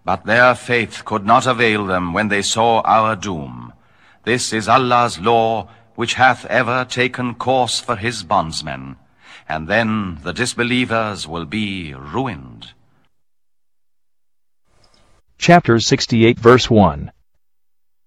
But their faith could not avail them when they saw our doom. This is Allah's law, which hath ever taken course for his bondsmen, and then the disbelievers will be ruined. Chapter 68 verse 1.